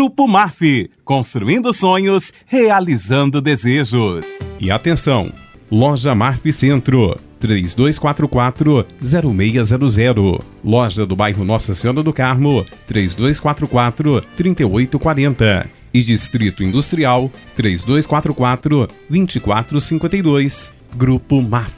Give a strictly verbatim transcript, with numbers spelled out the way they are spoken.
Grupo Marf, construindo sonhos, realizando desejos. E atenção, Loja Marf Centro, três dois quatro quatro, zero seis zero zero. Loja do bairro Nossa Senhora do Carmo, três dois quatro quatro, três oito quatro zero. E Distrito Industrial, três dois quatro quatro, dois quatro cinco dois. Grupo Marf.